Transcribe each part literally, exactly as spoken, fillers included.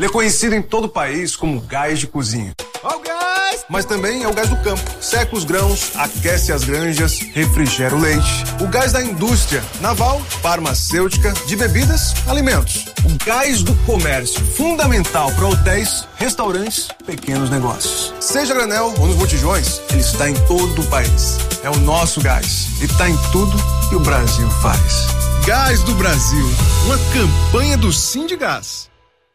Ele é conhecido em todo o país como gás de cozinha. Ó o gás! Mas também é o gás do campo. Seca os grãos, aquece as granjas, refrigera o leite. O gás da indústria naval, farmacêutica, de bebidas, alimentos. O gás do comércio, fundamental para hotéis, restaurantes, pequenos negócios. Seja granel ou nos botijões, ele está em todo o país. É o nosso gás e está em tudo que o Brasil faz. Gás do Brasil, uma campanha do Sindigás.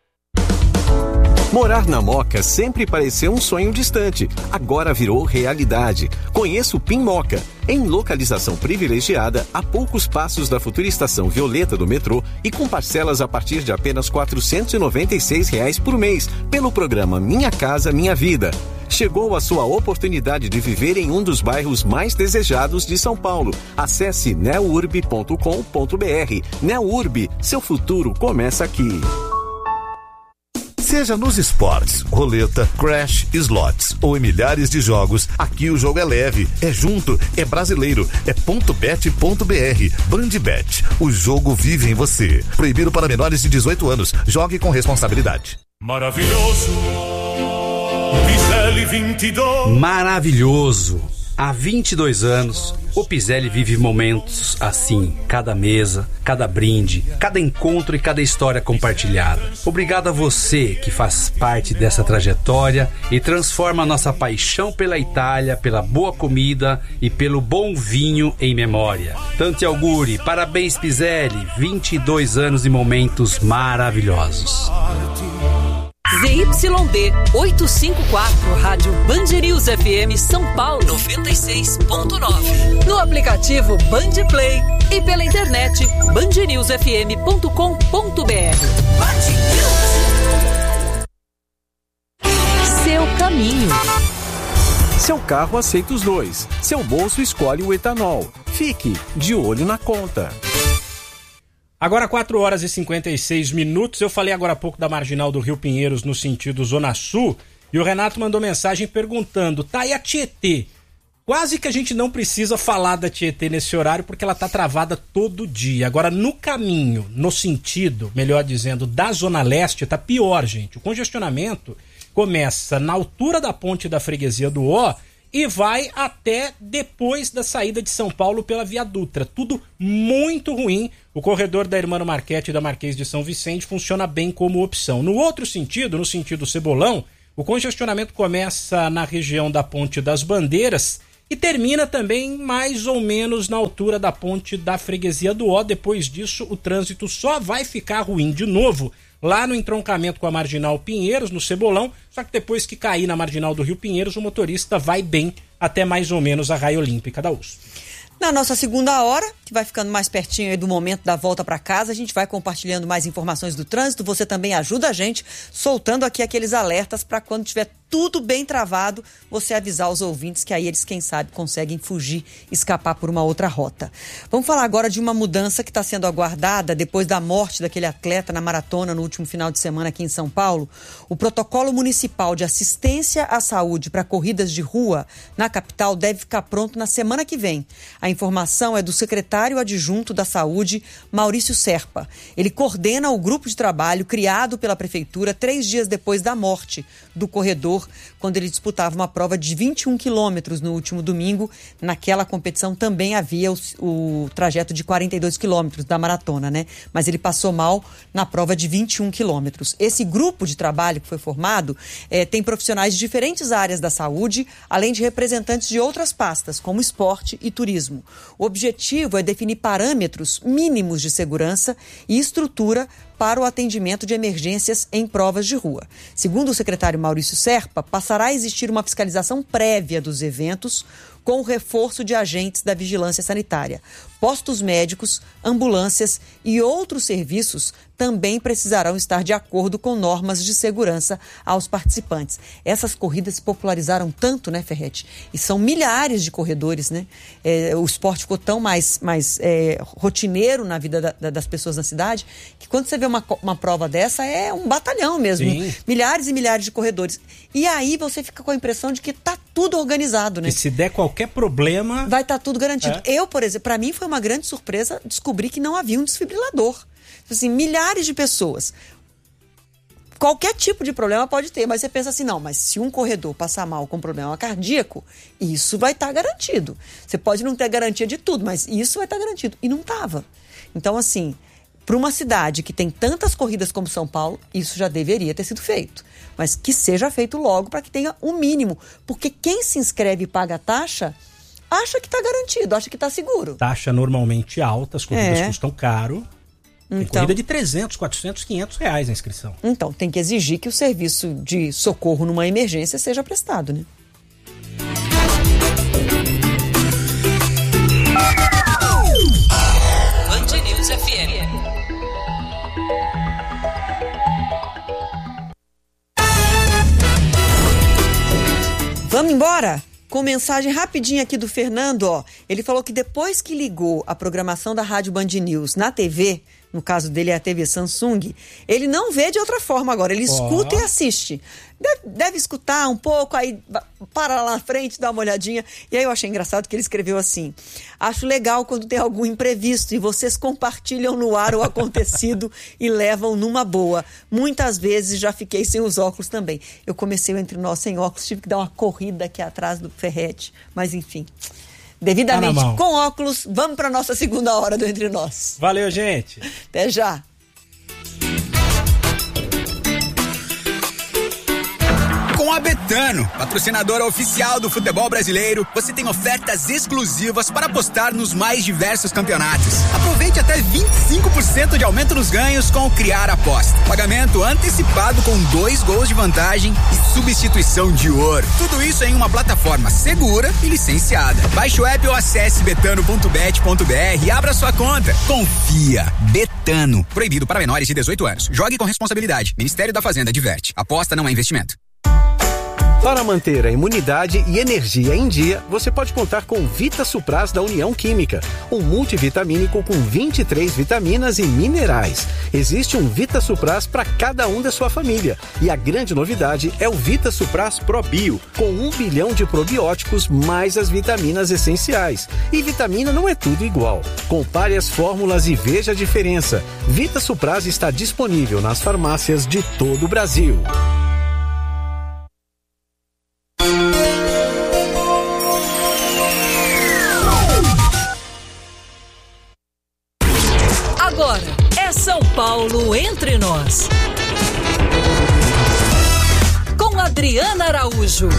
Morar na Moca sempre pareceu um sonho distante, agora virou realidade. Conheça o Pin Moca, em localização privilegiada, a poucos passos da futura estação Violeta do metrô e com parcelas a partir de apenas quatrocentos e noventa e seis reais por mês, pelo programa Minha Casa Minha Vida. Chegou a sua oportunidade de viver em um dos bairros mais desejados de São Paulo. Acesse neurb ponto com ponto br. Neurb, seu futuro começa aqui. Seja nos esportes, roleta, crash, slots ou em milhares de jogos, aqui o jogo é leve, é junto, é brasileiro, é ponto bet ponto br. Bandbet, o jogo vive em você. Proibido para menores de dezoito anos. Jogue com responsabilidade. Maravilhoso. Piselli vinte e dois. Maravilhoso. Há vinte e dois anos, o Piselli vive momentos assim, cada mesa, cada brinde, cada encontro e cada história compartilhada. Obrigado a você que faz parte dessa trajetória e transforma a nossa paixão pela Itália, pela boa comida e pelo bom vinho em memória. Tanti auguri, parabéns Piselli, vinte e dois anos e momentos maravilhosos. Z Y D oitocentos e cinquenta e quatro, Rádio Band News F M São Paulo noventa e seis ponto nove. No aplicativo Band Play e pela internet band news f m ponto com ponto b r. Seu caminho. Seu carro aceita os dois. Seu bolso escolhe o etanol. Fique de olho na conta. Agora quatro horas e cinquenta e seis minutos. Eu falei agora há pouco da Marginal do Rio Pinheiros no sentido Zona Sul e o Renato mandou mensagem perguntando: tá aí a Tietê? Quase que a gente não precisa falar da Tietê nesse horário porque ela tá travada todo dia. Agora no caminho, no sentido, melhor dizendo, da Zona Leste, tá pior, gente. O congestionamento começa na altura da ponte da Freguesia do Ó e vai até depois da saída de São Paulo pela Via Dutra. Tudo muito ruim. O corredor da Hermano Marchetti e da Marquês de São Vicente funciona bem como opção. No outro sentido, no sentido Cebolão, o congestionamento começa na região da Ponte das Bandeiras e termina também mais ou menos na altura da ponte da Freguesia do Ó. Depois disso, o trânsito só vai ficar ruim de novo lá no entroncamento com a Marginal Pinheiros, no Cebolão, só que depois que cair na Marginal do Rio Pinheiros, o motorista vai bem até mais ou menos a Raia Olímpica da U S P. Na nossa segunda hora, que vai ficando mais pertinho aí do momento da volta para casa, a gente vai compartilhando mais informações do trânsito. Você também ajuda a gente soltando aqui aqueles alertas para quando tiver tudo bem travado, você avisar os ouvintes que aí eles, quem sabe, conseguem fugir, escapar por uma outra rota. Vamos falar agora de uma mudança que está sendo aguardada depois da morte daquele atleta na maratona no último final de semana aqui em São Paulo. O protocolo municipal de assistência à saúde para corridas de rua na capital deve ficar pronto na semana que vem. A informação é do secretário adjunto da Saúde, Maurício Serpa. Ele coordena o grupo de trabalho criado pela prefeitura três dias depois da morte do corredor, quando ele disputava uma prova de vinte e um quilômetros no último domingo. Naquela competição também havia o, o trajeto de quarenta e dois quilômetros da maratona, né? Mas ele passou mal na prova de vinte e um quilômetros. Esse grupo de trabalho que foi formado eh, tem profissionais de diferentes áreas da saúde, além de representantes de outras pastas, como esporte e turismo. O objetivo é definir parâmetros mínimos de segurança e estrutura para o atendimento de emergências em provas de rua. Segundo o secretário Maurício Serpa, passará a existir uma fiscalização prévia dos eventos com o reforço de agentes da vigilância sanitária. Postos médicos, ambulâncias e outros serviços também precisarão estar de acordo com normas de segurança aos participantes. Essas corridas se popularizaram tanto, né, Ferretti? E são milhares de corredores, né? É, o esporte ficou tão mais, mais é, rotineiro na vida da, da, das pessoas na cidade, que quando você vê uma, uma prova dessa, é um batalhão mesmo. Sim. Milhares e milhares de corredores. E aí você fica com a impressão de que tá tudo organizado, né? E se der qualquer problema... vai estar tá tudo garantido. É. Eu, por exemplo, para mim foi uma grande surpresa descobrir que não havia um desfibrilador. Assim, milhares de pessoas qualquer tipo de problema pode ter, mas você pensa assim, não, mas se um corredor passar mal com problema cardíaco, isso vai estar garantido. Você pode não ter garantia de tudo, mas isso vai estar garantido. E não estava. Então, assim, para uma cidade que tem tantas corridas como São Paulo, isso já deveria ter sido feito. Mas que seja feito logo para que tenha o mínimo. Porque quem se inscreve e paga a taxa, acha que está garantido, acha que está seguro. Taxa normalmente alta, as corridas É. custam caro. Tem Então- corrida de trezentos, quatrocentos, quinhentos reais a inscrição. Então, tem que exigir que o serviço de socorro numa emergência seja prestado, né? Band News F M. Vamos embora? Com mensagem rapidinha aqui do Fernando, ó. Ele falou que depois que ligou a programação da Rádio Band News na T V, no caso dele é a T V Samsung, ele não vê de outra forma agora, ele escuta Ó. e assiste. Deve, deve escutar um pouco, aí va- para lá na frente, dá uma olhadinha. E aí eu achei engraçado que ele escreveu assim: acho legal quando tem algum imprevisto e vocês compartilham no ar o acontecido e levam numa boa. Muitas vezes já fiquei sem os óculos também. Eu comecei o Entre Nós sem óculos, tive que dar uma corrida aqui atrás do Ferrete, mas enfim, devidamente Tá na mão. com óculos, vamos para nossa segunda hora do Entre Nós. Valeu, gente. Até já. Com a Betano, patrocinadora oficial do futebol brasileiro, você tem ofertas exclusivas para apostar nos mais diversos campeonatos. Aproveite até vinte e cinco por cento de aumento nos ganhos com o Criar Aposta. Pagamento antecipado com dois gols de vantagem e substituição de ouro. Tudo isso em uma plataforma segura e licenciada. Baixe o app ou acesse betano ponto bet ponto br e abra sua conta. Confia. Betano. Proibido para menores de dezoito anos. Jogue com responsabilidade. Ministério da Fazenda adverte. Aposta não é investimento. Para manter a imunidade e energia em dia, você pode contar com Vita Supras da União Química, um multivitamínico com vinte e três vitaminas e minerais. Existe um Vita Supras para cada um da sua família. E a grande novidade é o Vita Supras Pro Bio, com um bilhão de probióticos mais as vitaminas essenciais. E vitamina não é tudo igual. Compare as fórmulas e veja a diferença. Vita Supras está disponível nas farmácias de todo o Brasil. Agora é São Paulo Entre Nós. Com Adriana Araújo.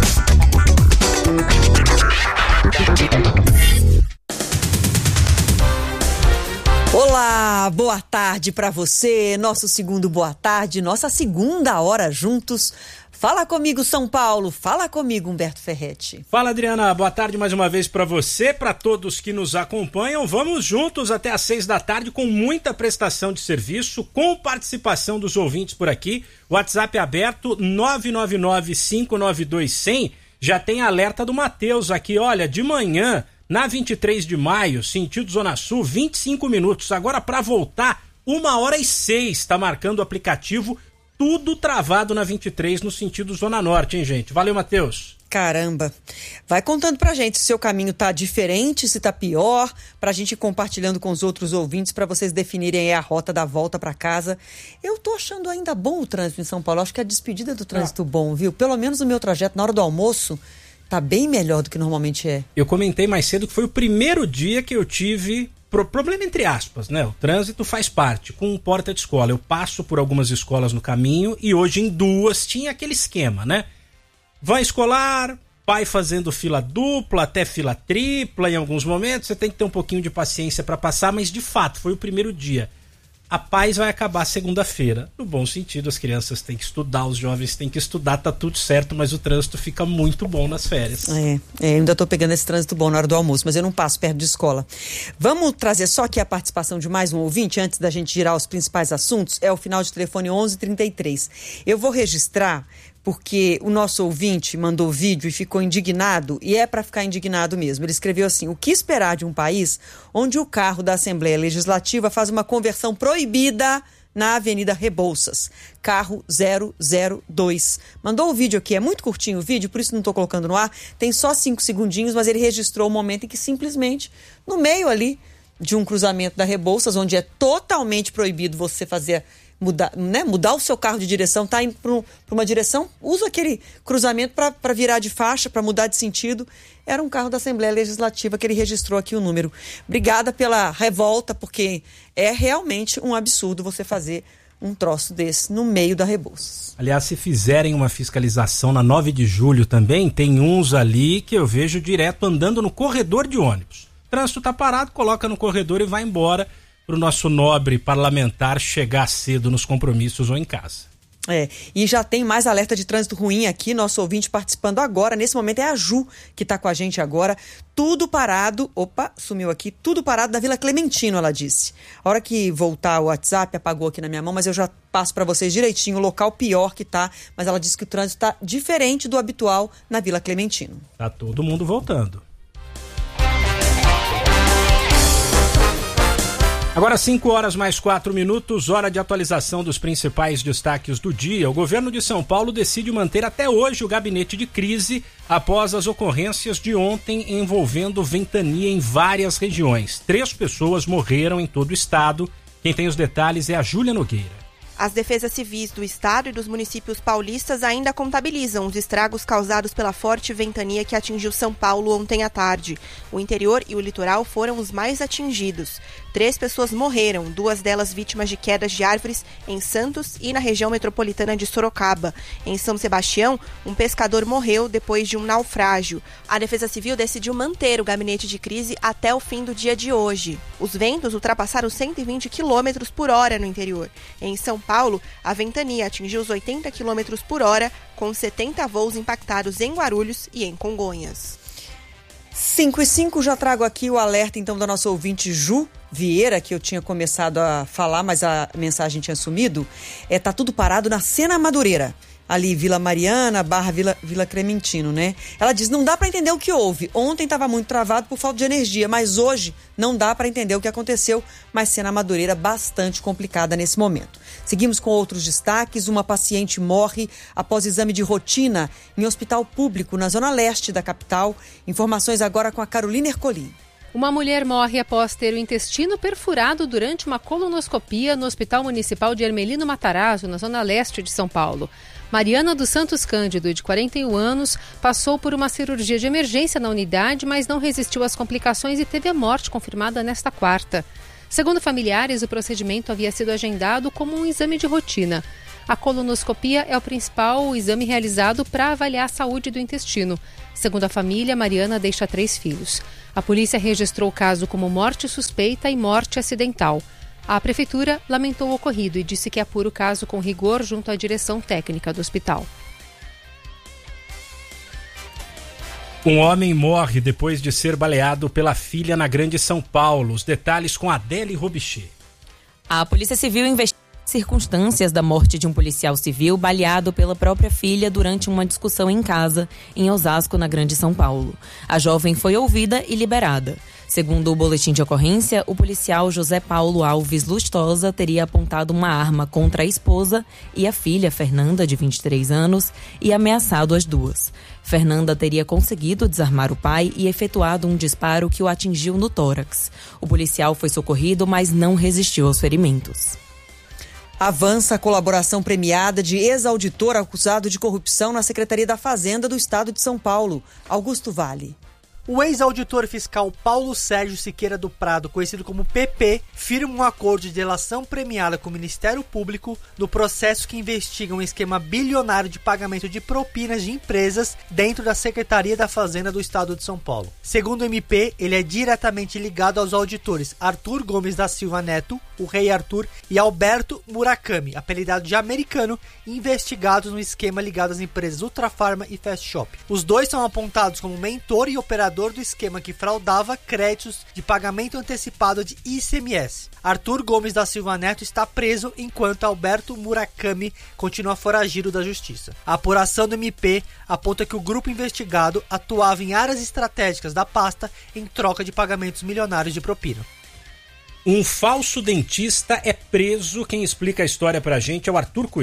Olá, boa tarde para você, nosso segundo boa tarde, nossa segunda hora juntos. Fala comigo, São Paulo, fala comigo, Humberto Ferretti. Fala, Adriana, boa tarde mais uma vez para você, para todos que nos acompanham. Vamos juntos até às seis da tarde com muita prestação de serviço, com participação dos ouvintes por aqui. WhatsApp aberto nove nove nove, cinco nove dois, zero zero. Já tem alerta do Matheus aqui, olha, de manhã, na vinte e três de maio, sentido Zona Sul, vinte e cinco minutos. Agora para voltar, uma hora e seis, tá marcando o aplicativo. Tudo travado na vinte e três no sentido Zona Norte, hein, gente? Valeu, Matheus. Caramba. Vai contando pra gente se o seu caminho tá diferente, se tá pior, pra gente ir compartilhando com os outros ouvintes pra vocês definirem aí a rota da volta pra casa. Eu tô achando ainda bom o trânsito em São Paulo. Acho que a despedida do trânsito Ah. bom, viu? Pelo menos o meu trajeto na hora do almoço tá bem melhor do que normalmente é. Eu comentei mais cedo que foi o primeiro dia que eu tive pro- problema entre aspas, né? O trânsito faz parte, com porta de escola. Eu passo por algumas escolas no caminho e hoje em duas tinha aquele esquema, né? Van escolar, pai fazendo fila dupla, até fila tripla em alguns momentos. Você tem que ter um pouquinho de paciência para passar, mas de fato foi o primeiro dia. A paz vai acabar segunda-feira. No bom sentido, as crianças têm que estudar, os jovens têm que estudar, tá tudo certo, mas o trânsito fica muito bom nas férias. É, é, eu ainda tô pegando esse trânsito bom na hora do almoço, mas eu não passo perto de escola. Vamos trazer só aqui a participação de mais um ouvinte, antes da gente girar os principais assuntos. É o final de telefone onze trinta e três. Eu vou registrar porque o nosso ouvinte mandou vídeo e ficou indignado, e é para ficar indignado mesmo. Ele escreveu assim: o que esperar de um país onde o carro da Assembleia Legislativa faz uma conversão proibida na Avenida Rebouças, carro zero zero dois. Mandou o vídeo aqui, é muito curtinho o vídeo, por isso não estou colocando no ar, tem só cinco segundinhos, mas ele registrou o momento em que simplesmente, no meio ali de um cruzamento da Rebouças, onde é totalmente proibido você fazer mudar, né, mudar o seu carro de direção, tá indo para uma direção, usa aquele cruzamento para virar de faixa, para mudar de sentido. Era um carro da Assembleia Legislativa que ele registrou aqui o número. Obrigada pela revolta, porque é realmente um absurdo você fazer um troço desse no meio da Rebouças. Aliás, se fizerem uma fiscalização na nove de julho também, tem uns ali que eu vejo direto andando no corredor de ônibus. O trânsito tá parado, coloca no corredor e vai embora para o nosso nobre parlamentar chegar cedo nos compromissos ou em casa. É, e já tem mais alerta de trânsito ruim aqui, nosso ouvinte participando agora, nesse momento é a Ju que está com a gente agora, tudo parado, opa, sumiu aqui, tudo parado da Vila Clementino, ela disse. A hora que voltar o WhatsApp, apagou aqui na minha mão, mas eu já passo para vocês direitinho o local pior que tá, mas ela disse que o trânsito está diferente do habitual na Vila Clementino. Tá todo mundo voltando. Agora cinco horas mais quatro minutos, hora de atualização dos principais destaques do dia. O governo de São Paulo decide manter até hoje o gabinete de crise após as ocorrências de ontem envolvendo ventania em várias regiões. Três pessoas morreram em todo o estado. Quem tem os detalhes é a Júlia Nogueira. As defesas civis do estado e dos municípios paulistas ainda contabilizam os estragos causados pela forte ventania que atingiu São Paulo ontem à tarde. O interior e o litoral foram os mais atingidos. Três pessoas morreram, duas delas vítimas de quedas de árvores em Santos e na região metropolitana de Sorocaba. Em São Sebastião, um pescador morreu depois de um naufrágio. A Defesa Civil decidiu manter o gabinete de crise até o fim do dia de hoje. Os ventos ultrapassaram cento e vinte quilômetros por hora no interior. Em São Paulo, a ventania atingiu os oitenta quilômetros por hora, com setenta voos impactados em Guarulhos e em Congonhas. cinco e cinco, já trago aqui o alerta então da nossa ouvinte Ju Vieira, que eu tinha começado a falar, mas a mensagem tinha sumido. É, tá tudo parado na Sena Madureira, ali Vila Mariana barra Vila, Vila Clementino, né? Ela diz, não dá para entender o que houve. Ontem estava muito travado por falta de energia, mas hoje não dá para entender o que aconteceu, mas Sena Madureira bastante complicada nesse momento. Seguimos com outros destaques. Uma paciente morre após exame de rotina em hospital público na zona leste da capital. Informações agora com a Carolina Ercolim. Uma mulher morre após ter o intestino perfurado durante uma colonoscopia no Hospital Municipal de Hermelino Matarazzo, na zona leste de São Paulo. Mariana dos Santos Cândido, de quarenta e um anos, passou por uma cirurgia de emergência na unidade, mas não resistiu às complicações e teve a morte confirmada nesta quarta. Segundo familiares, o procedimento havia sido agendado como um exame de rotina. A colonoscopia é o principal exame realizado para avaliar a saúde do intestino. Segundo a família, Mariana deixa três filhos. A polícia registrou o caso como morte suspeita e morte acidental. A prefeitura lamentou o ocorrido e disse que apura o caso com rigor junto à direção técnica do hospital. Um homem morre depois de ser baleado pela filha na Grande São Paulo. Os detalhes com Adele Robichê. A Polícia Civil investiga as circunstâncias da morte de um policial civil baleado pela própria filha durante uma discussão em casa, em Osasco, na Grande São Paulo. A jovem foi ouvida e liberada. Segundo o boletim de ocorrência, o policial José Paulo Alves Lustosa teria apontado uma arma contra a esposa e a filha, Fernanda, de vinte e três anos, e ameaçado as duas. Fernanda teria conseguido desarmar o pai e efetuado um disparo que o atingiu no tórax. O policial foi socorrido, mas não resistiu aos ferimentos. Avança a colaboração premiada de ex-auditor acusado de corrupção na Secretaria da Fazenda do Estado de São Paulo, Augusto Vale. O ex-auditor fiscal Paulo Sérgio Siqueira do Prado, conhecido como P P, firma um acordo de delação premiada com o Ministério Público no processo que investiga um esquema bilionário de pagamento de propinas de empresas dentro da Secretaria da Fazenda do Estado de São Paulo. Segundo o M P, ele é diretamente ligado aos auditores Arthur Gomes da Silva Neto, o Rei Arthur, e Alberto Murakami, apelidado de Americano, investigados no esquema ligado às empresas Ultrafarma e Fast Shop. Os dois são apontados como mentor e operador do esquema que fraudava créditos de pagamento antecipado de I C M S. Arthur Gomes da Silva Neto está preso, enquanto Alberto Murakami continua foragido da justiça. A apuração do M P aponta que o grupo investigado atuava em áreas estratégicas da pasta em troca de pagamentos milionários de propina. Um falso dentista é preso. Quem explica a história pra gente é o Arthur Coelho.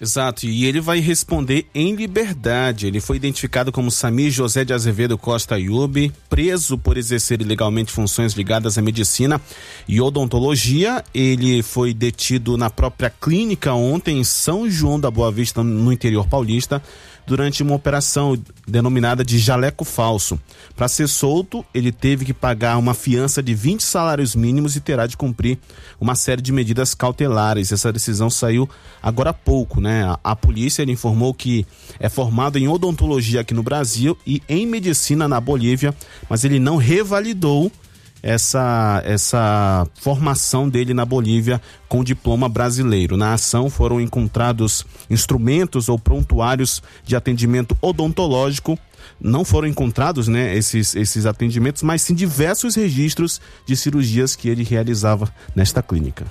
Exato, e ele vai responder em liberdade. Ele foi identificado como Samir José de Azevedo Costa Ayub, preso por exercer ilegalmente funções ligadas à medicina e odontologia. Ele foi detido na própria clínica ontem em São João da Boa Vista, no interior paulista, durante uma operação denominada de jaleco falso. Para ser solto, ele teve que pagar uma fiança de vinte salários mínimos e terá de cumprir uma série de medidas cautelares. Essa decisão saiu agora há pouco, né? A, a polícia ele informou que é formado em odontologia aqui no Brasil e em medicina na Bolívia, mas ele não revalidou essa, essa formação dele na Bolívia com diploma brasileiro. Na ação foram encontrados instrumentos ou prontuários de atendimento odontológico. Não foram encontrados, né, esses, esses atendimentos, mas sim diversos registros de cirurgias que ele realizava nesta clínica.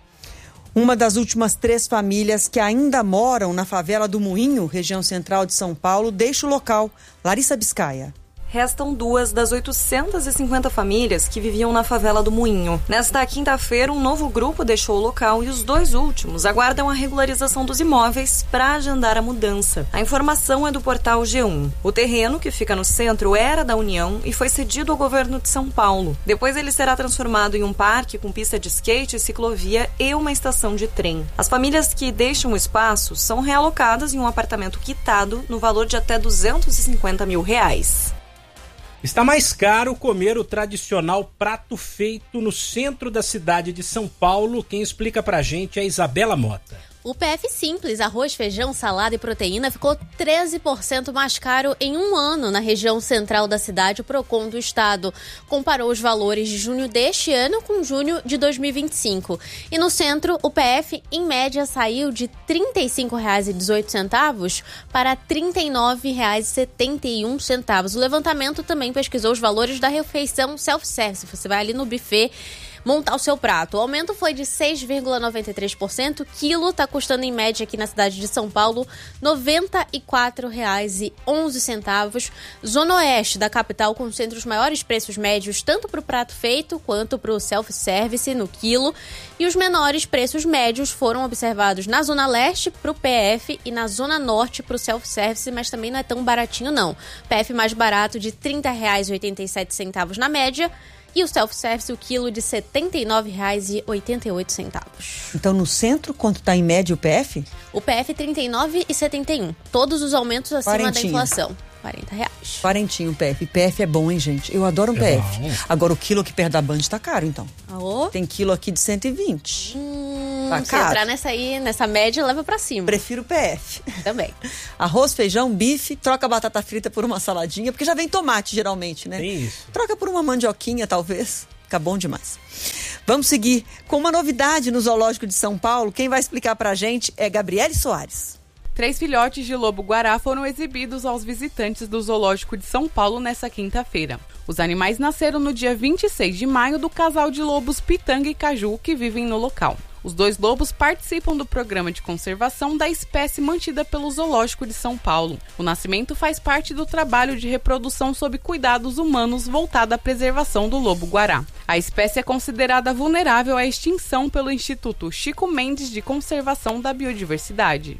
Uma das últimas três famílias que ainda moram na favela do Moinho, região central de São Paulo, deixa o local. Larissa Biscaia. Restam duas das oitocentas e cinquenta famílias que viviam na favela do Moinho. Nesta quinta-feira, um novo grupo deixou o local e os dois últimos aguardam a regularização dos imóveis para agendar a mudança. A informação é do portal G um. O terreno, que fica no centro, era da União e foi cedido ao governo de São Paulo. Depois ele será transformado em um parque com pista de skate, ciclovia e uma estação de trem. As famílias que deixam o espaço são realocadas em um apartamento quitado no valor de até duzentos e cinquenta mil reais. Está mais caro comer o tradicional prato feito no centro da cidade de São Paulo. Quem explica pra gente é Isabela Mota. O P F Simples, arroz, feijão, salada e proteína, ficou treze por cento mais caro em um ano na região central da cidade. O Procon do estado comparou os valores de junho deste ano com junho de dois mil e vinte e cinco. E no centro, o P F, em média, saiu de trinta e cinco reais e dezoito centavos para trinta e nove reais e setenta e um centavos. O levantamento também pesquisou os valores da refeição self-service. Você vai ali no buffet montar o seu prato. O aumento foi de seis vírgula noventa e três por cento. O quilo está custando em média aqui na cidade de São Paulo noventa e quatro reais e onze centavos. Zona Oeste da capital concentra os maiores preços médios tanto para o prato feito quanto para o self-service no quilo. E os menores preços médios foram observados na Zona Leste para o P F e na Zona Norte para o self-service, mas também não é tão baratinho não. P F mais barato de trinta reais e oitenta e sete centavos na média. E o self-service, o quilo de setenta e nove reais e oitenta e oito centavos. Então, no centro, quanto está em média o P F? O P F, trinta e nove reais e setenta e um centavos. Todos os aumentos acima Quarentinho. da inflação. quarenta reais. Quarentinho o P F. P F é bom, hein, gente? Eu adoro um P F. bom. Agora, o quilo aqui perto da Band tá caro, então. Alô? Tem quilo aqui de cento e vinte. Hum, tá se caro. entrar nessa aí, nessa média, leva pra cima. Prefiro o P F. Também. Arroz, feijão, bife, troca a batata frita por uma saladinha, porque já vem tomate, geralmente, né? Tem isso. Troca por uma mandioquinha, talvez. Fica bom demais. Vamos seguir com uma novidade no Zoológico de São Paulo. Quem vai explicar pra gente é Gabriele Soares. Três filhotes de lobo-guará foram exibidos aos visitantes do Zoológico de São Paulo nesta quinta-feira. Os animais nasceram no dia vinte e seis de maio do casal de lobos Pitanga e Caju que vivem no local. Os dois lobos participam do programa de conservação da espécie mantida pelo Zoológico de São Paulo. O nascimento faz parte do trabalho de reprodução sob cuidados humanos voltado à preservação do lobo-guará. A espécie é considerada vulnerável à extinção pelo Instituto Chico Mendes de Conservação da Biodiversidade.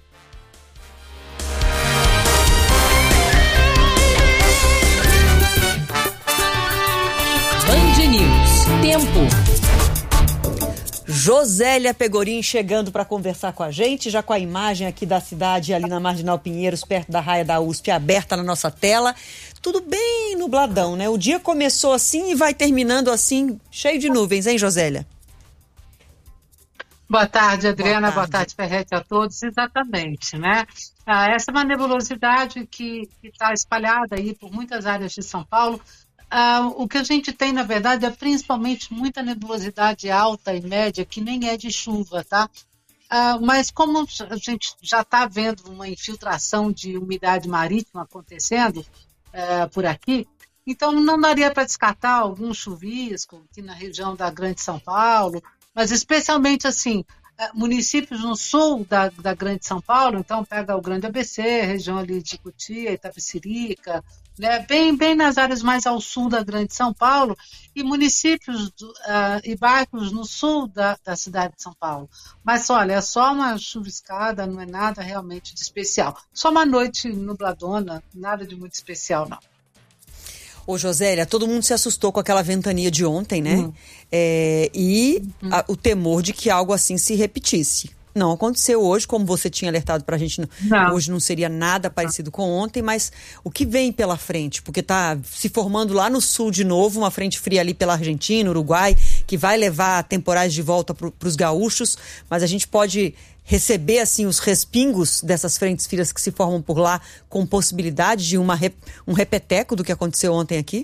Band News. Tempo. Josélia Pegorim chegando para conversar com a gente, já com a imagem aqui da cidade, ali na Marginal Pinheiros, perto da raia da U S P, aberta na nossa tela. Tudo bem nubladão, né? O dia começou assim e vai terminando assim, cheio de nuvens, hein, Josélia? Boa tarde, Adriana. Boa tarde, Boa tarde Ferretti, a todos. Exatamente, né? Ah, essa é uma nebulosidade que está espalhada aí por muitas áreas de São Paulo. Ah, o que a gente tem, na verdade, é principalmente muita nebulosidade alta e média, que nem é de chuva, tá? Ah, mas como a gente já está vendo uma infiltração de umidade marítima acontecendo ah, por aqui, então não daria para descartar algum chuvisco aqui na região da Grande São Paulo, mas especialmente assim, municípios no sul da, da Grande São Paulo, então pega o Grande A B C, região ali de Cotia, Itapecerica, né, bem, bem nas áreas mais ao sul da Grande São Paulo, e municípios uh, e bairros no sul da, da cidade de São Paulo. Mas olha, é só uma chuviscada, não é nada realmente de especial. Só uma noite nubladona, nada de muito especial, não. Ô, Josélia, todo mundo se assustou com aquela ventania de ontem, né? Hum. É, e hum. a, o temor de que algo assim se repetisse. Não aconteceu hoje, como você tinha alertado pra gente. Não. Hoje não seria nada parecido com ontem, mas o que vem pela frente? Porque tá se formando lá no sul de novo, uma frente fria ali pela Argentina, Uruguai, que vai levar temporais de volta pro, pros gaúchos, mas a gente pode receber assim os respingos dessas frentes frias que se formam por lá, com possibilidade de uma, um repeteco do que aconteceu ontem aqui?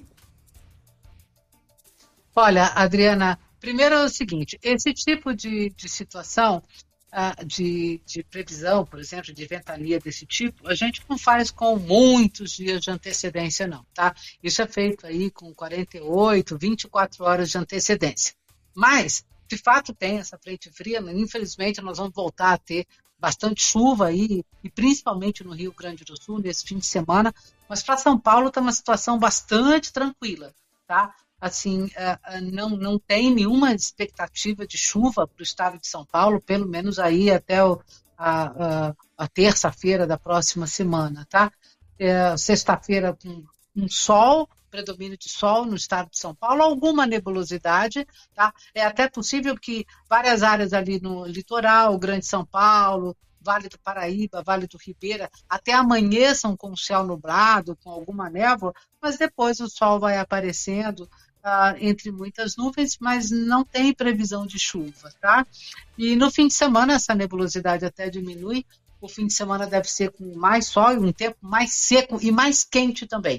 Olha, Adriana, primeiro é o seguinte, esse tipo de, de situação, uh, de, de previsão, por exemplo, de ventania desse tipo, a gente não faz com muitos dias de antecedência não, tá? Isso é feito aí com quarenta e oito, vinte e quatro horas de antecedência. Mas de fato tem essa frente fria, mas infelizmente nós vamos voltar a ter bastante chuva aí, e principalmente no Rio Grande do Sul, nesse fim de semana, mas para São Paulo está uma situação bastante tranquila, tá? Assim, não, não tem nenhuma expectativa de chuva para o estado de São Paulo, pelo menos aí até o, a, a, a terça-feira da próxima semana, tá? É, sexta-feira com um sol, predomínio de sol no estado de São Paulo, alguma nebulosidade, tá? É até possível que várias áreas ali no litoral, Grande São Paulo, Vale do Paraíba, Vale do Ribeira, até amanheçam com o céu nublado, com alguma névoa, mas depois o sol vai aparecendo uh, entre muitas nuvens, mas não tem previsão de chuva, tá? E no fim de semana essa nebulosidade até diminui, o fim de semana deve ser com mais sol e um tempo mais seco e mais quente também.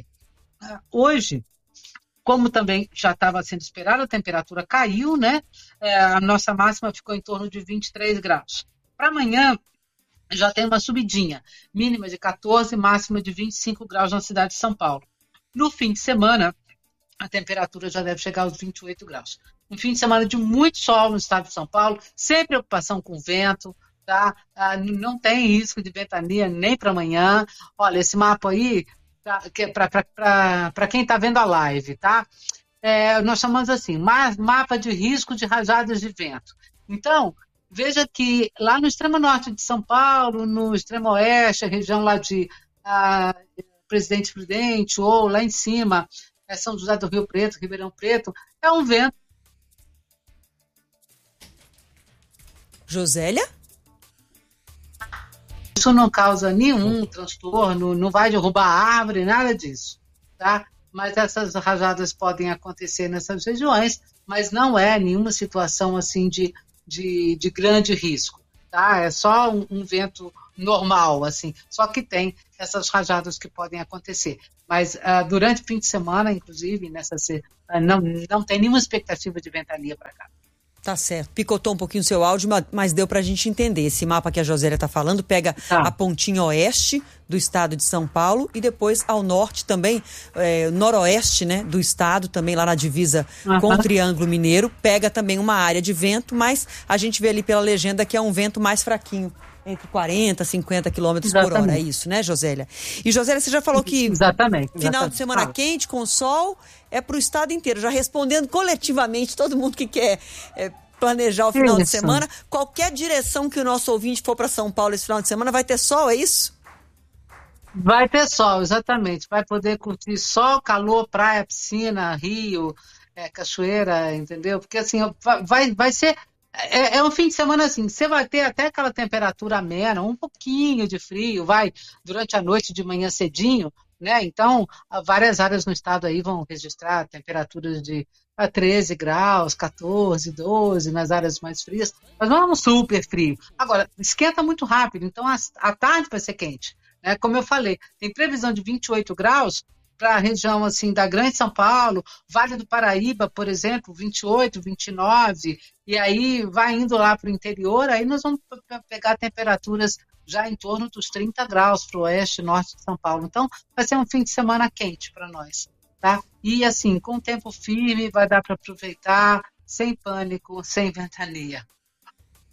Hoje, como também já estava sendo esperado, a temperatura caiu, né? É, a nossa máxima ficou em torno de vinte e três graus. Para amanhã, já tem uma subidinha, mínima de quatorze, máxima de vinte e cinco graus na cidade de São Paulo. No fim de semana, a temperatura já deve chegar aos vinte e oito graus. Um fim de semana de muito sol no estado de São Paulo, sem preocupação com vento, tá? Ah, não tem risco de ventania nem para amanhã. Olha, esse mapa aí, para quem está vendo a live, tá? É, nós chamamos assim, mapa de risco de rajadas de vento. Então, veja que lá no extremo norte de São Paulo, no extremo oeste, a região lá de ah, Presidente Prudente, ou lá em cima, é São José do Rio Preto, Ribeirão Preto, é um vento. Josélia? Isso não causa nenhum transtorno, não vai derrubar a árvore, nada disso, tá? Mas essas rajadas podem acontecer nessas regiões, mas não é nenhuma situação assim de, de, de grande risco, tá? É só um, um vento normal, assim, só que tem essas rajadas que podem acontecer. Mas uh, durante o fim de semana, inclusive, nessas, uh, não, não tem nenhuma expectativa de ventania para cá. Tá certo. Picotou um pouquinho o seu áudio, mas deu pra gente entender. Esse mapa que a Josélia tá falando pega tá. a pontinha oeste do estado de São Paulo e depois ao norte também, é, noroeste, né, do estado, também lá na divisa uhum. com o Triângulo Mineiro. Pega também uma área de vento, mas a gente vê ali pela legenda que é um vento mais fraquinho. Entre quarenta, cinquenta quilômetros por hora, é isso, né, Josélia? E, Josélia, você já falou que exatamente, final exatamente. de semana quente, com sol, é para o estado inteiro. Já respondendo coletivamente, todo mundo que quer é, planejar o final isso. de semana, qualquer direção que o nosso ouvinte for para São Paulo esse final de semana, vai ter sol, é isso? Vai ter sol, exatamente. Vai poder curtir sol, calor, praia, piscina, rio, é, cachoeira, entendeu? Porque assim, vai, vai ser... É, é um fim de semana assim, você vai ter até aquela temperatura amena, um pouquinho de frio, vai, durante a noite, de manhã cedinho, né? Então, várias áreas no estado aí vão registrar temperaturas de treze graus, quatorze, doze, nas áreas mais frias, mas não é um super frio. Agora, esquenta muito rápido, então a, a tarde vai ser quente, né? Como eu falei, tem previsão de vinte e oito graus, para a região assim, da Grande São Paulo, Vale do Paraíba, por exemplo, vinte e oito, vinte e nove, e aí vai indo lá para o interior, aí nós vamos pegar temperaturas já em torno dos trinta graus para o oeste e norte de São Paulo. Então, vai ser um fim de semana quente para nós, tá? E assim, com tempo firme, vai dar para aproveitar, sem pânico, sem ventania.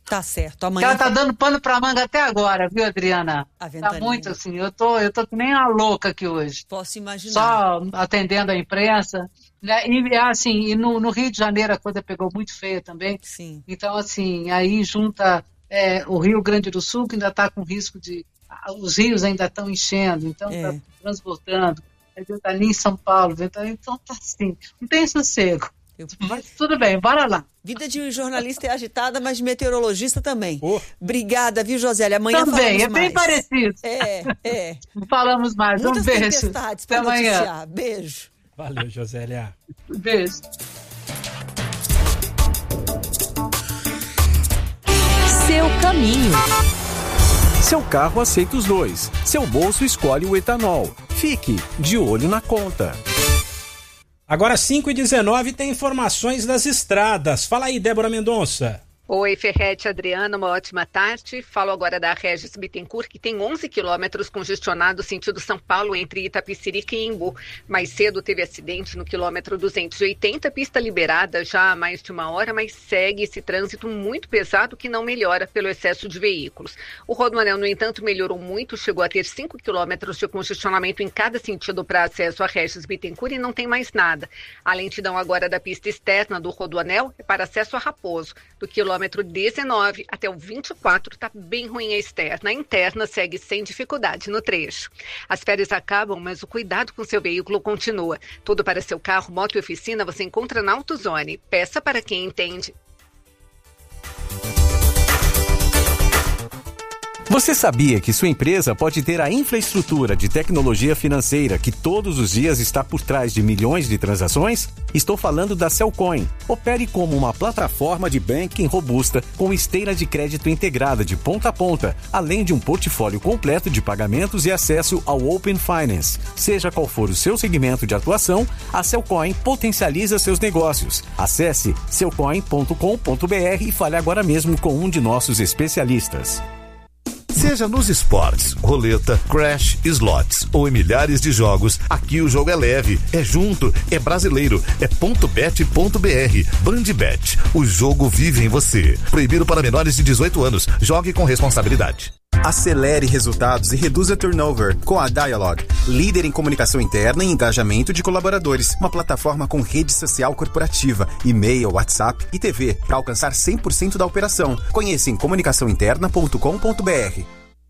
Tá certo. Amanhã ela tá dando pano pra manga até agora, viu, Adriana? A tá muito assim, eu tô, eu tô que nem a louca aqui hoje. Posso imaginar. Só atendendo a imprensa. Né? E assim, e no, no Rio de Janeiro a coisa pegou muito feia também. Sim. Então, assim, aí junta é, o Rio Grande do Sul, que ainda está com risco de... Os rios ainda estão enchendo, então está É. transbordando. Aí está ali em São Paulo, então, então tá assim, não tem sossego. Mas tudo bem, bora lá. Vida de jornalista é agitada, mas de meteorologista também. Obrigada, viu, Josélia? Amanhã Também, falamos é bem mais. parecido. É, é. Falamos mais. Muitas um beijo. tempestades Até para amanhã. noticiar. Beijo. Valeu, Josélia. Beijo. Seu caminho. Seu carro aceita os dois. Seu bolso escolhe o etanol. Fique de olho na conta. Agora cinco e dezenove tem informações das estradas. Fala aí, Débora Mendonça. Oi, Ferrete, Adriana, uma ótima tarde. Falo agora da Regis Bittencourt, que tem onze quilômetros congestionado sentido São Paulo entre Itapecerica e Embu. Mais cedo teve acidente no quilômetro duzentos e oitenta, pista liberada já há mais de uma hora, mas segue esse trânsito muito pesado que não melhora pelo excesso de veículos. O Rodoanel, no entanto, melhorou muito, chegou a ter cinco quilômetros de congestionamento em cada sentido para acesso a Regis Bittencourt e não tem mais nada. A lentidão agora da pista externa do Rodoanel é para acesso a Raposo, do quilômetro quilômetro dezenove até o vinte e quatro está bem ruim a externa. A interna segue sem dificuldade no trecho. As férias acabam, mas o cuidado com seu veículo continua. Tudo para seu carro, moto e oficina você encontra na AutoZone. Peça para quem entende. Você sabia que sua empresa pode ter a infraestrutura de tecnologia financeira que todos os dias está por trás de milhões de transações? Estou falando da Cellcoin. Opere como uma plataforma de banking robusta com esteira de crédito integrada de ponta a ponta, além de um portfólio completo de pagamentos e acesso ao Open Finance. Seja qual for o seu segmento de atuação, a Cellcoin potencializa seus negócios. Acesse cellcoin ponto com ponto b r e fale agora mesmo com um de nossos especialistas. Seja nos esportes, roleta, crash, slots ou em milhares de jogos, aqui o jogo é leve, é junto, é brasileiro, é ponto bet ponto b r. Bandbet, o jogo vive em você. Proibido para menores de dezoito anos. Jogue com responsabilidade. Acelere resultados e reduza turnover com a Dialog, líder em comunicação interna e engajamento de colaboradores. Uma plataforma com rede social corporativa, e-mail, WhatsApp e T V para alcançar cem por cento da operação. Conheça em comunicação interna ponto com ponto b r.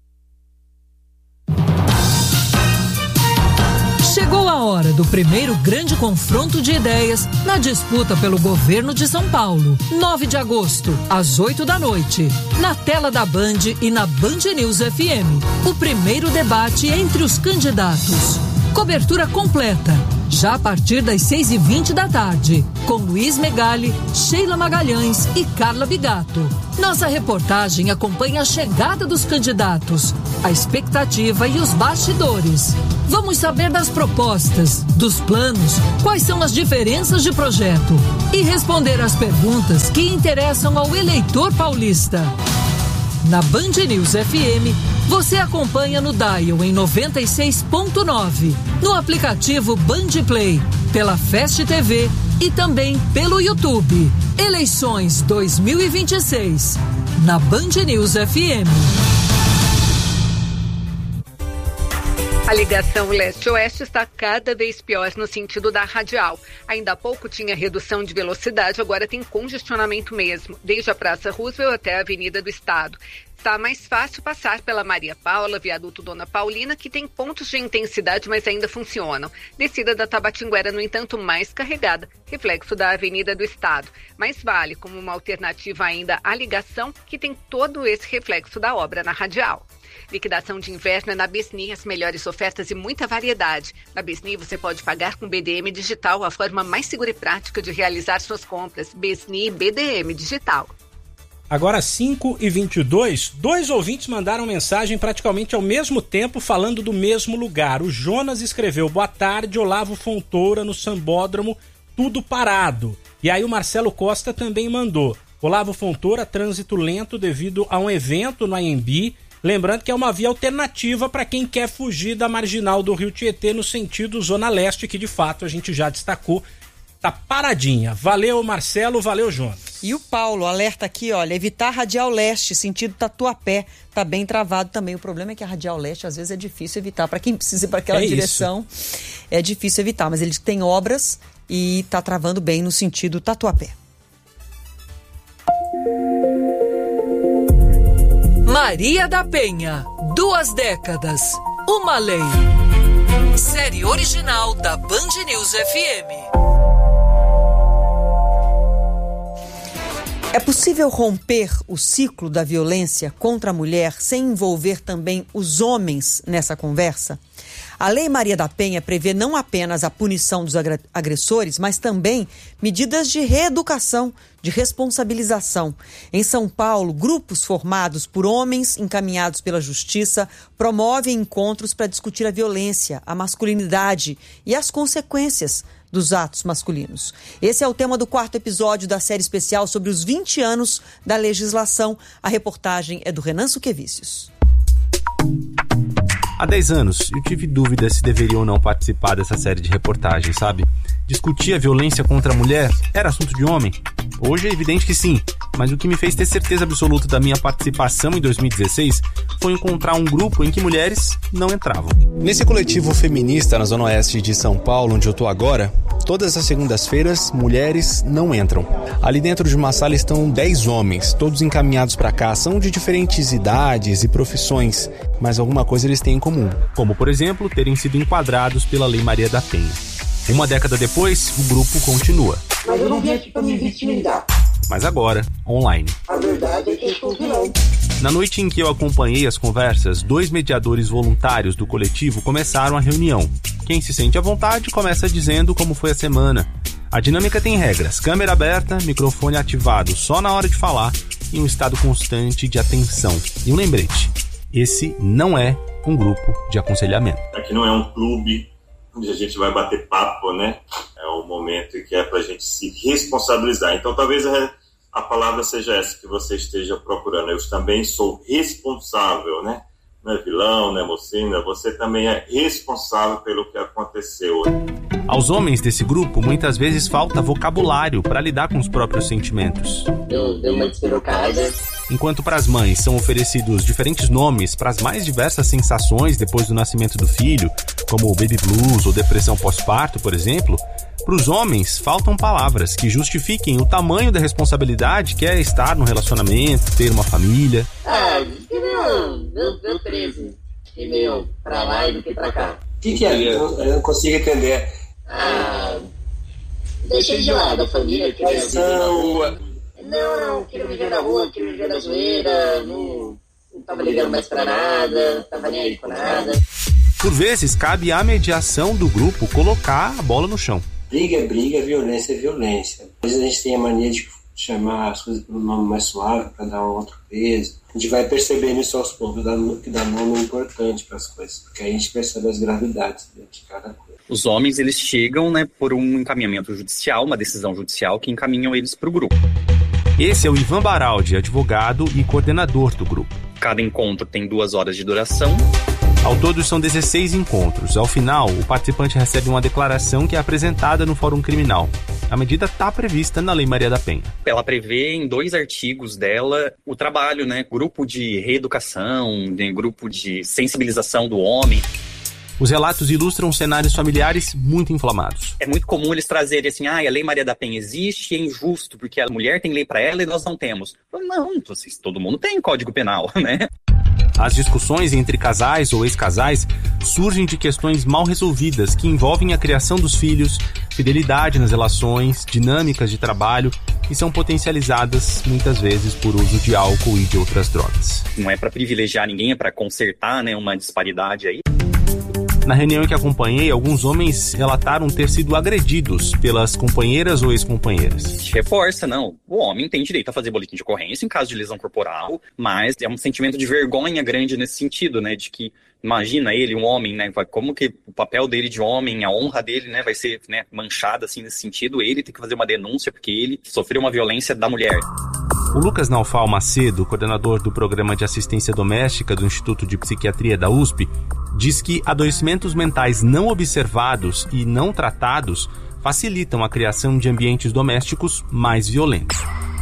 Chegou a hora do primeiro grande confronto de ideias na disputa pelo governo de São Paulo. nove de agosto, às oito da noite, na tela da Band e na Band News F M. O primeiro debate entre os candidatos. Cobertura completa, já a partir das seis e vinte da tarde, com Luiz Megali, Sheila Magalhães e Carla Bigato. Nossa reportagem acompanha a chegada dos candidatos, a expectativa e os bastidores. Vamos saber das propostas, dos planos, quais são as diferenças de projeto e responder às perguntas que interessam ao eleitor paulista. Na Band News F M, você acompanha no Dial em noventa e seis ponto nove, no aplicativo Band Play, pela Fast T V e também pelo YouTube. Eleições dois mil e vinte e seis, na Band News F M. A ligação leste-oeste está cada vez pior no sentido da radial. Ainda há pouco tinha redução de velocidade, agora tem congestionamento mesmo, desde a Praça Roosevelt até a Avenida do Estado. Está mais fácil passar pela Maria Paula, viaduto Dona Paulina, que tem pontos de intensidade, mas ainda funcionam. Descida da Tabatinguera, no entanto, mais carregada, reflexo da Avenida do Estado. Mas vale como uma alternativa ainda a ligação, que tem todo esse reflexo da obra na radial. Liquidação de inverno é na Besni, as melhores ofertas e muita variedade. Na Besni você pode pagar com B D M Digital, a forma mais segura e prática de realizar suas compras. Besni B D M Digital. Agora cinco e vinte e dois, dois ouvintes mandaram mensagem praticamente ao mesmo tempo falando do mesmo lugar. O Jonas escreveu: boa tarde, Olavo Fontoura no Sambódromo, tudo parado. E aí o Marcelo Costa também mandou: Olavo Fontoura, trânsito lento devido a um evento no Anhembi. Lembrando que é uma via alternativa para quem quer fugir da marginal do Rio Tietê no sentido Zona Leste, que de fato a gente já destacou, tá paradinha. Valeu, Marcelo, valeu, Jonas. E o Paulo alerta aqui, olha, evitar radial leste, sentido Tatuapé, tá bem travado também. O problema é que a radial leste às vezes é difícil evitar, para quem precisa ir para aquela é direção, isso. é difícil evitar, mas ele tem obras e tá travando bem no sentido Tatuapé. Maria da Penha, duas décadas, uma lei. Série original da Band News F M. É possível romper o ciclo da violência contra a mulher sem envolver também os homens nessa conversa? A Lei Maria da Penha prevê não apenas a punição dos agressores, mas também medidas de reeducação, de responsabilização. Em São Paulo, grupos formados por homens encaminhados pela Justiça promovem encontros para discutir a violência, a masculinidade e as consequências dos atos masculinos. Esse é o tema do quarto episódio da série especial sobre os vinte anos da legislação. A reportagem é do Renan Suquevicius. Há dez anos, eu tive dúvida se deveria ou não participar dessa série de reportagens, sabe? Discutir a violência contra a mulher era assunto de homem? Hoje é evidente que sim, mas o que me fez ter certeza absoluta da minha participação em dois mil e dezesseis foi encontrar um grupo em que mulheres não entravam. Nesse coletivo feminista na Zona Oeste de São Paulo, onde eu tô agora, todas as segundas-feiras, mulheres não entram. Ali dentro de uma sala estão dez homens, todos encaminhados para cá. São de diferentes idades e profissões, mas alguma coisa eles têm em comum. Como, por exemplo, terem sido enquadrados pela Lei Maria da Penha. Uma década depois, o grupo continua. Mas eu não vim aqui para me vitimizar. Mas agora, online. A verdade é que eu sou vilão. Na noite em que eu acompanhei as conversas, dois mediadores voluntários do coletivo começaram a reunião. Quem se sente à vontade começa dizendo como foi a semana. A dinâmica tem regras: câmera aberta, microfone ativado só na hora de falar e um estado constante de atenção. E um lembrete: esse não é um grupo de aconselhamento. Aqui não é um clube onde a gente vai bater papo, né? É o momento em que é pra gente se responsabilizar. Então talvez a, a palavra seja essa que você esteja procurando. Eu também sou responsável, né? Não é vilão, não é mocinha, você também é responsável pelo que aconteceu. Aos homens desse grupo, muitas vezes falta vocabulário para lidar com os próprios sentimentos. Eu dei uma despirocada. Enquanto para as mães são oferecidos diferentes nomes para as mais diversas sensações depois do nascimento do filho, como baby blues ou depressão pós-parto, por exemplo, para os homens faltam palavras que justifiquem o tamanho da responsabilidade que é estar no relacionamento, ter uma família. Ah, que não, deu, deu treze. Que meio pra lá e do que pra cá. O que, que é? Eu, eu não consigo entender. Ah, deixei de lado a família, que é na rua. Não, não, queria viver na rua, queria viver na zoeira, não, não tava ligando mais pra nada, não tava nem aí com nada. Por vezes, cabe à mediação do grupo colocar a bola no chão. Briga é briga, violência é violência. Às vezes a gente tem a mania de chamar as coisas pelo nome mais suave para dar um outro peso. A gente vai percebendo isso aos poucos, que dá nome importante para as coisas, porque aí a gente percebe as gravidades de cada coisa. Os homens, eles chegam, né, por um encaminhamento judicial, uma decisão judicial que encaminham eles para o grupo. Esse é o Ivan Baraldi, advogado e coordenador do grupo. Cada encontro tem duas horas de duração. Ao todo são dezesseis encontros. Ao final, o participante recebe uma declaração que é apresentada no Fórum Criminal. A medida está prevista na Lei Maria da Penha. Ela prevê em dois artigos dela o trabalho, né? Grupo de reeducação, né? Grupo de sensibilização do homem. Os relatos ilustram cenários familiares muito inflamados. É muito comum eles trazerem assim, ah, a Lei Maria da Penha existe e é injusto, porque a mulher tem lei para ela e nós não temos. Não, vocês, todo mundo tem Código Penal, né? As discussões entre casais ou ex-casais surgem de questões mal resolvidas que envolvem a criação dos filhos, fidelidade nas relações, dinâmicas de trabalho e são potencializadas muitas vezes por uso de álcool e de outras drogas. Não é para privilegiar ninguém, é para consertar, né, uma disparidade aí. Na reunião que acompanhei, alguns homens relataram ter sido agredidos pelas companheiras ou ex-companheiras. Reforça, não. O homem tem direito a fazer boletim de ocorrência em caso de lesão corporal, mas é um sentimento de vergonha grande nesse sentido, né? De que, imagina ele, um homem, né? Como que o papel dele de homem, a honra dele, né? Vai ser, né, manchada assim nesse sentido. Ele tem que fazer uma denúncia porque ele sofreu uma violência da mulher. O Lucas Naufal Macedo, coordenador do Programa de Assistência Doméstica do Instituto de Psiquiatria da U S P, diz que adoecimentos mentais não observados e não tratados facilitam a criação de ambientes domésticos mais violentos.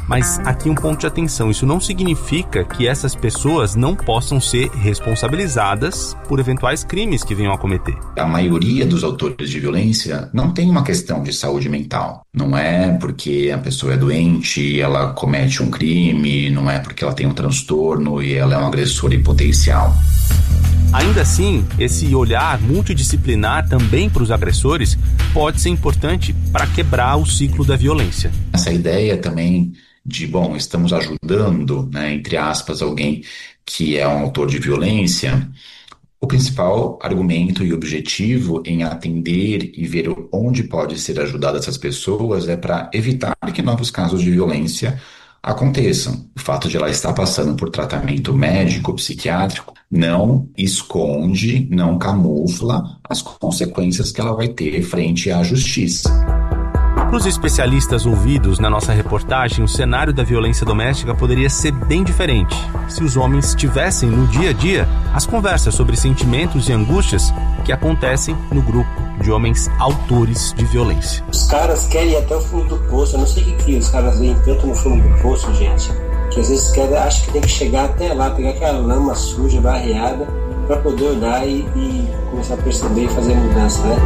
Mas aqui um ponto de atenção, isso não significa que essas pessoas não possam ser responsabilizadas por eventuais crimes que venham a cometer. A maioria dos autores de violência não tem uma questão de saúde mental. Não é porque a pessoa é doente, ela comete um crime, não é porque ela tem um transtorno e ela é um agressor em potencial. Ainda assim, esse olhar multidisciplinar também para os agressores pode ser importante para quebrar o ciclo da violência. Essa ideia também de, bom, estamos ajudando, né, entre aspas, alguém que é um autor de violência, o principal argumento e objetivo em atender e ver onde pode ser ajudada essas pessoas é para evitar que novos casos de violência aconteçam. O fato de ela estar passando por tratamento médico, psiquiátrico, não esconde, não camufla as consequências que ela vai ter frente à justiça. Para os especialistas ouvidos na nossa reportagem, o cenário da violência doméstica poderia ser bem diferente se os homens tivessem no dia a dia as conversas sobre sentimentos e angústias que acontecem no grupo de homens autores de violência. Os caras querem ir até o fundo do poço. Eu não sei o que, que os caras veem tanto no fundo do poço, gente, que às vezes querem, acham que tem que chegar até lá, pegar aquela lama suja, barreada, para poder olhar e, e começar a perceber e fazer mudança, né?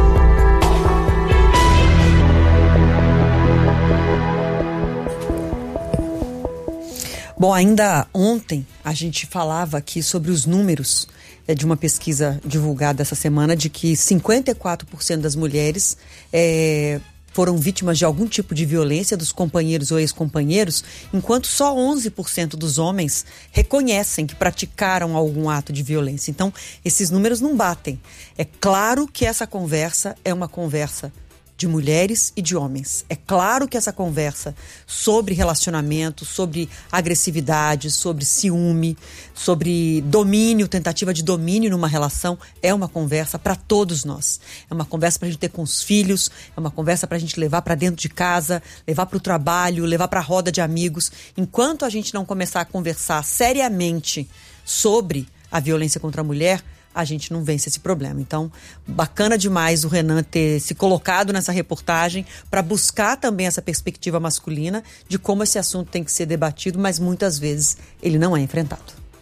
Bom, ainda ontem a gente falava aqui sobre os números é, de uma pesquisa divulgada essa semana de que cinquenta e quatro por cento das mulheres é, foram vítimas de algum tipo de violência dos companheiros ou ex-companheiros, enquanto só onze por cento dos homens reconhecem que praticaram algum ato de violência. Então, esses números não batem. É claro que essa conversa é uma conversa de mulheres e de homens. É claro que essa conversa sobre relacionamento, sobre agressividade, sobre ciúme, sobre domínio, tentativa de domínio numa relação, é uma conversa para todos nós. É uma conversa para a gente ter com os filhos, é uma conversa para a gente levar para dentro de casa, levar para o trabalho, levar para a roda de amigos. Enquanto a gente não começar a conversar seriamente sobre a violência contra a mulher, a gente não vence esse problema. Então, bacana demais o Renan ter se colocado nessa reportagem para buscar também essa perspectiva masculina de como esse assunto tem que ser debatido, mas muitas vezes ele não é enfrentado.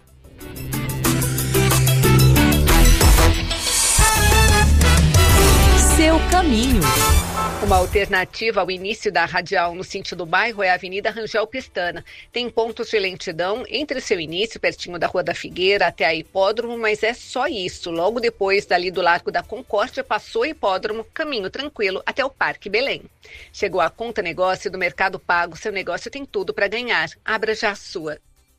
Seu caminho. Uma alternativa ao início da radial no sentido bairro é a Avenida Rangel Pestana. Tem pontos de lentidão entre seu início, pertinho da Rua da Figueira, até a Hipódromo, mas é só isso. Logo depois, dali do Largo da Concórdia, passou o Hipódromo, caminho tranquilo até o Parque Belém. Chegou a Conta Negócio do Mercado Pago. Seu negócio tem tudo para ganhar. Abra já a sua.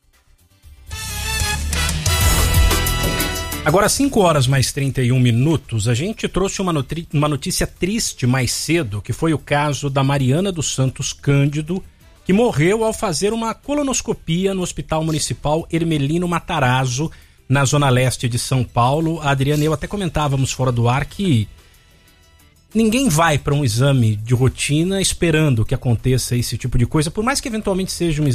Agora, cinco horas mais trinta e um minutos, a gente trouxe uma, notri- uma notícia triste mais cedo, que foi o caso da Mariana dos Santos Cândido, que morreu ao fazer uma colonoscopia no Hospital Municipal Hermelino Matarazzo, na zona leste de São Paulo. A Adriana e eu até comentávamos fora do ar que ninguém vai para um exame de rotina esperando que aconteça esse tipo de coisa, por mais que eventualmente seja um exame